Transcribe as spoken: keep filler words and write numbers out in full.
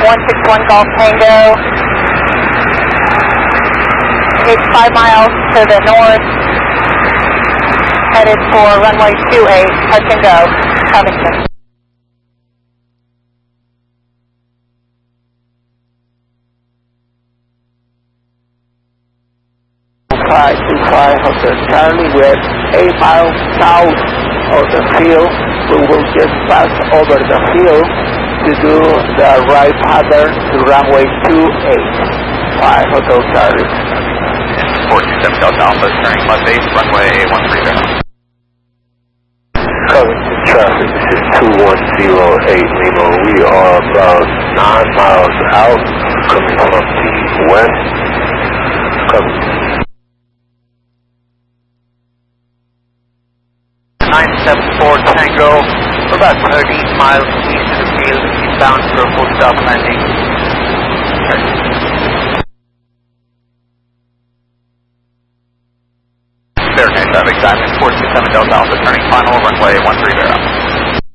one six one Golf Tango. It's five miles to the north, headed for runway two eight, touch and go, Covington. five two five Hotel Charlie, we're eight miles south of the field. We will just pass over the field to do the right pattern to runway two eight. five Hotel Charlie. four two seven Delta Alpha, turning left base, runway one three zero. Covington traffic, this is two one zero eight Lima. We are about nine miles out, coming from the west. Covington. nine seven four Tango, we're about thirty miles east of the field, eastbound for a full stop landing. Fairness traffic, Diamond four two seven Delta Alpha, turning final, runway one three zero.